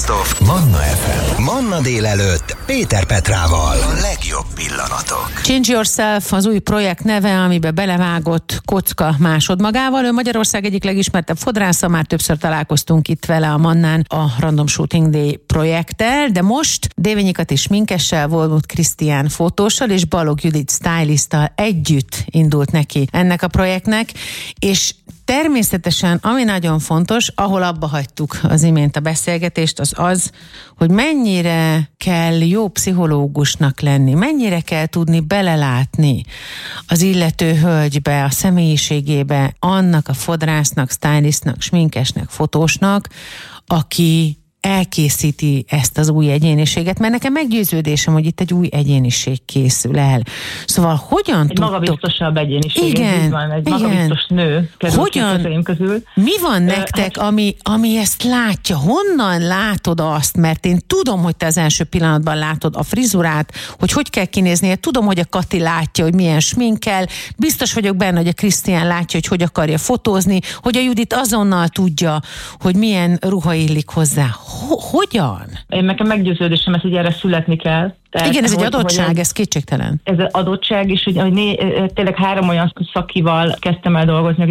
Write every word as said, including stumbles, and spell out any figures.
Best of Manna ef em. Manna délelőtt Péter Petrával. A legjobb pillanatok. Change Yourself az új projekt neve, amiben belevágott Kocka másodmagával. Ő Magyarország egyik legismertebb fodrásza, már többször találkoztunk itt vele a Mannán a Random Shooting Day projekttel, de most Dévényi Kati sminkessel, Volmut Krisztián fotóssal és Balogh Judit stylisttal együtt indult neki ennek a projektnek, és természetesen, ami nagyon fontos, ahol abba hagytuk az imént a beszélgetést, az az, hogy mennyire kell jó pszichológusnak lenni, mennyire kell tudni belelátni az illető hölgybe, a személyiségébe, annak a fodrásznak, stylistnak, sminkesnek, fotósnak, aki elkészíti ezt az új egyéniséget, mert nekem meggyőződésem, hogy itt egy új egyéniség készül el. Szóval hogyan egy tudtok... magabiztosabb egyéniség, igen, van, egy igen. magabiztos nő kerül hogyan, közül. Mi van nektek, hát... ami, ami ezt látja? Honnan látod azt? Mert én tudom, hogy te az első pillanatban látod a frizurát, hogy hogy kell kinéznie, tudom, hogy a Kati látja, hogy milyen sminkel, biztos vagyok benne, hogy a Krisztián látja, hogy hogy akarja fotózni, hogy a Judit azonnal tudja, hogy milyen ruha illik hozzá. Hogyan? Én nekem meggyőződésem, ez, hogy erre születni kell. Tehát, igen, ez hogy, egy adottság, hogy ez kétségtelen. Ez egy adottság, és hogy, hogy né, tényleg három olyan szakival kezdtem el dolgozni,